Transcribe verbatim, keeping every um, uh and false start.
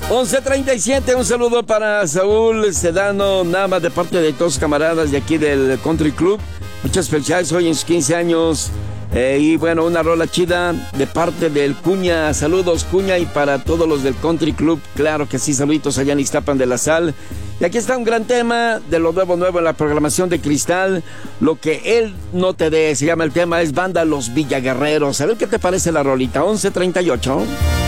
once treinta y siete, un saludo para Saúl Sedano Nava de parte de todos los camaradas de aquí del Country Club. Muchas felicidades hoy en sus quince años. Eh, y bueno, una rola chida de parte del Cuña. Saludos, Cuña, y para todos los del Country Club. Claro que sí, saluditos allá en Ixtapan de la Sal. Y aquí está un gran tema de lo nuevo, nuevo en la programación de Cristal. Lo que él no te dé, se llama el tema, es Banda Los Villaguerreros. A ver qué te parece la rolita. once treinta y ocho.